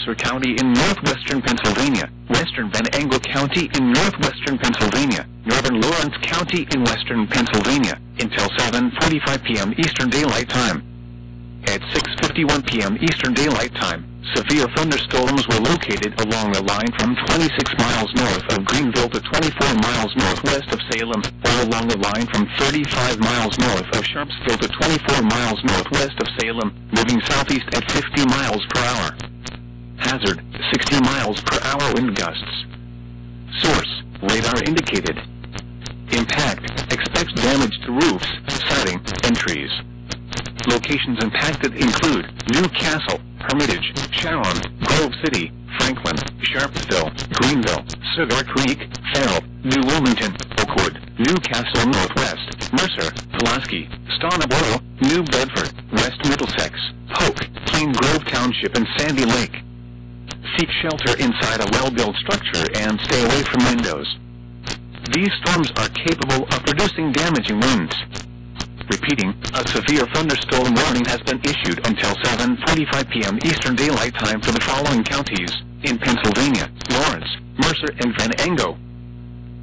Mercer County in northwestern Pennsylvania, western Venango County in northwestern Pennsylvania, northern Lawrence County in western Pennsylvania, until 7:45 p.m. Eastern Daylight Time. At 6:51 p.m. Eastern Daylight Time, severe thunderstorms were located along the line from 26 miles north of Greenville to 24 miles northwest of Salem, or along the line from 35 miles north of Sharpsville to 24 miles northwest of Salem, moving southeast at 50 miles per hour. Hazard, 60 miles per hour wind gusts. Source, radar indicated. Impact, expects damage to roofs, siding, and trees. Locations impacted include New Castle, Hermitage, Sharon, Grove City, Franklin, Sharpsville, Greenville, Cigar Creek, Farrell, New Wilmington, Oakwood, New Castle Northwest, Mercer, Pulaski, Stoneboro, New Bedford, West Middlesex, Polk, Plain Grove Township, and Sandy Lake. Seek shelter inside a well-built structure and stay away from windows. These storms are capable of producing damaging winds. Repeating, a severe thunderstorm warning has been issued until 7:45 p.m. Eastern Daylight Time for the following counties in Pennsylvania: Lawrence, Mercer, and Venango.